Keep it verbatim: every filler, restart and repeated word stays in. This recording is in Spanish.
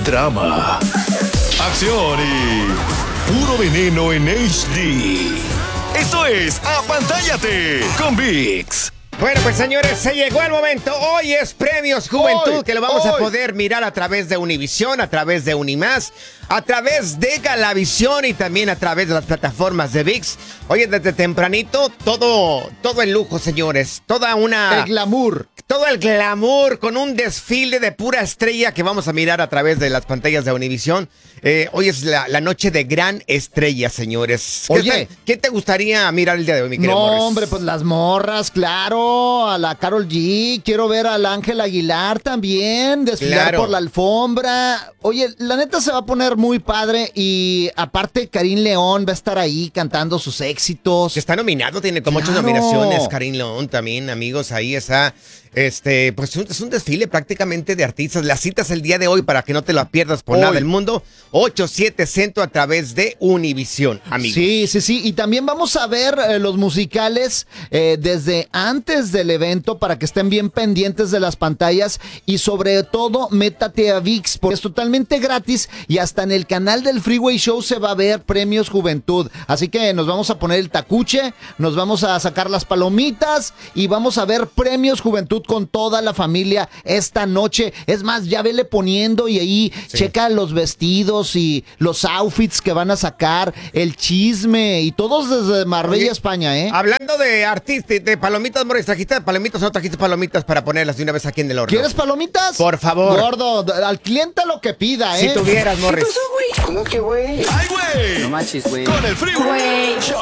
drama, acción y puro veneno en H D. Esto es Apantállate con ViX. Bueno, pues señores, se llegó el momento. Hoy es Premios Juventud, Hoy, que lo vamos hoy. a poder mirar a través de Univisión, a través de Unimás, a través de Galavisión y también a través de las plataformas de ViX. Oye, desde tempranito, todo, todo el lujo, señores. Toda una... El glamour. Todo el glamour con un desfile de pura estrella que vamos a mirar a través de las pantallas de Univisión. Eh, hoy es la, la noche de gran estrella, señores. ¿Qué Oye. tal- ¿Qué te gustaría mirar el día de hoy, mi querido No, Morris? hombre, pues las morras, claro, a la Karol G, quiero ver al Ángel Aguilar también, desfilar Claro. por la alfombra. Oye, la neta se va a poner muy padre y aparte Karim León va a estar ahí cantando sus éxitos. Que está nominado, tiene como ocho Claro. nominaciones. Karim León también, amigos, ahí está. Este, pues un- es un desfile prácticamente de artistas. Las citas el día de hoy para que no te la pierdas por Hoy. nada del mundo. ocho siete Centro a través de Univisión, amigos. Sí, sí, sí. Y también vamos a ver eh, los musicales eh, desde antes del evento para que estén bien pendientes de las pantallas y sobre todo métate a ViX porque es totalmente gratis y hasta en el canal del Freeway Show se va a ver Premios Juventud. Así que nos vamos a poner el tacuche, nos vamos a sacar las palomitas y vamos a ver Premios Juventud con toda la familia esta noche. Es más, ya vele poniendo y ahí Sí. checa los vestidos y los outfits que van a sacar, el chisme y todos desde Marbella, Oye, España, ¿eh? Hablando de artistas, de palomitas, Morris, ¿trajiste palomitas o no trajiste palomitas para ponerlas de una vez aquí en el horno? ¿Quieres palomitas? Por favor. Gordo, d- al cliente lo que pida, ¿eh? Si tuvieras, Morris. ¿Cómo que, güey? ¡Ay, güey! No manches, güey. Con el Freeway Show.